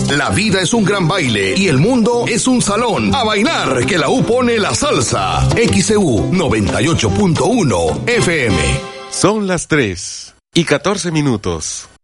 La vida es un gran baile y el mundo es un salón. A bailar, que la U pone la salsa. XEU 98.1 FM. Son las 3:14.